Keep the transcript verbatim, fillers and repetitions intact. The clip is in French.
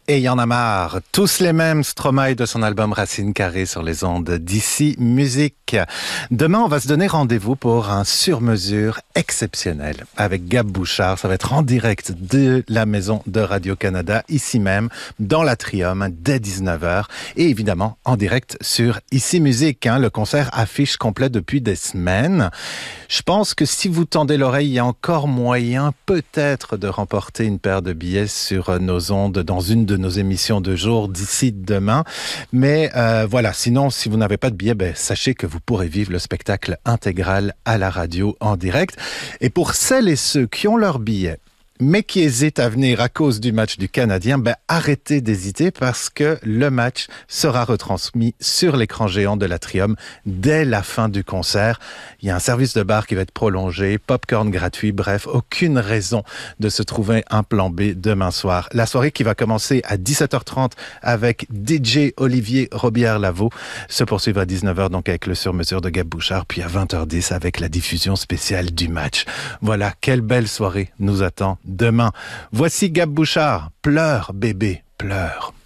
Et il y en a marre. Tous les mêmes, Stromae de son album Racine Carrée sur les ondes d'Ici Musique. Demain, on va se donner rendez-vous pour un sur-mesure exceptionnel avec Gab Bouchard. Ça va être en direct de la maison de Radio-Canada, ici même, dans l'Atrium, dès dix-neuf heures. Et évidemment, en direct sur Ici Musique. Hein, le concert affiche complet depuis des semaines. Je pense que si vous tendez l'oreille, il y a encore moyen peut-être de remporter une paire de billets sur nos ondes dans une de nos émissions de jour d'ici demain. Mais euh, voilà, sinon, si vous n'avez pas de billet, ben, sachez que vous pourrez vivre le spectacle intégral à la radio en direct. Et pour celles et ceux qui ont leur billet, mais qui hésitent à venir à cause du match du Canadien, ben arrêtez d'hésiter parce que le match sera retransmis sur l'écran géant de l'Atrium dès la fin du concert. Il y a un service de bar qui va être prolongé, popcorn gratuit, bref, aucune raison de se trouver un plan B demain soir. La soirée qui va commencer à dix-sept heures trente avec D J Olivier Robillard-Lavaux se poursuivra à dix-neuf heures donc avec le sur-mesure de Gab Bouchard, puis à vingt heures dix avec la diffusion spéciale du match. Voilà, quelle belle soirée nous attend demain. Voici Gab Bouchard. Pleure, bébé, pleure.